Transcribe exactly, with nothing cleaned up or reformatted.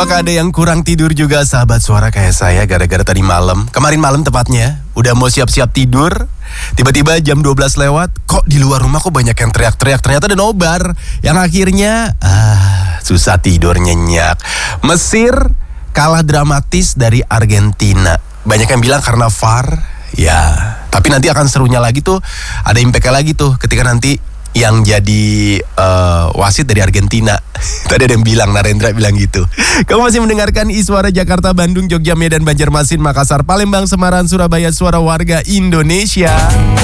Apakah ada yang kurang tidur juga sahabat suara kayak saya gara-gara tadi malam, kemarin malam tepatnya, udah mau siap-siap tidur, tiba-tiba jam dua belas lewat, kok di luar rumah kok banyak yang teriak-teriak, ternyata ada nobar, yang akhirnya ah susah tidur nyenyak. Mesir kalah dramatis dari Argentina. Banyak yang bilang karena V A R, ya. Tapi nanti akan serunya lagi tuh, ada impact-nya lagi tuh ketika nanti yang jadi uh, wasit dari Argentina. Tadi ada yang bilang, Narendra bilang gitu. Kamu masih mendengarkan Iswara Jakarta, Bandung, Jogja, Medan, Banjarmasin, Makassar, Palembang, Semarang, Surabaya, suara warga Indonesia.